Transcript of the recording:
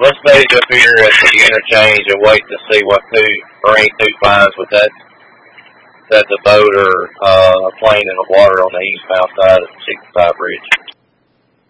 let's stage up here at the interchange and wait to see what Marine 2 finds with that. That's a boat or a plane in the water on the eastbound side of the 65 bridge.